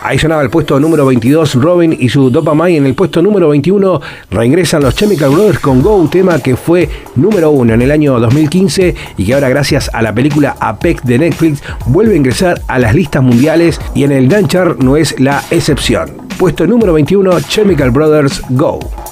Ahí sonaba el puesto número 22 Robin y su Dopamine. En el puesto número 21 reingresan los Chemical Brothers con Go, tema que fue número 1 en el año 2015 y que ahora, gracias a la película Apex de Netflix, vuelve a ingresar a las listas mundiales, y en el Dance Chart no es la excepción. Puesto número 21, Chemical Brothers, Go.